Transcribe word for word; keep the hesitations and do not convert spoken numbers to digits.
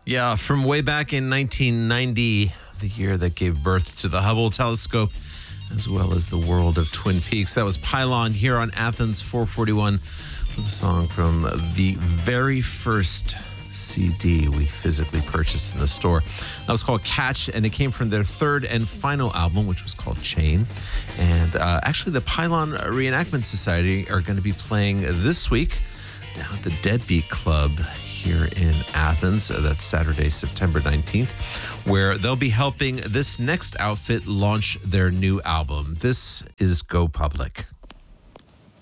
Yeah, from way back in nineteen ninety, the year that gave birth to the Hubble telescope, as well as the world of Twin Peaks. That was Pylon here on Athens four forty-one with a song from the very first C D we physically purchased in the store. That was called Catch, and it came from their third and final album, which was called Chain. And uh, actually, the Pylon Reenactment Society are going to be playing this week down at the Deadbeat Club here in Athens. That's Saturday, September nineteenth, where they'll be helping this next outfit launch their new album. This is Go Public.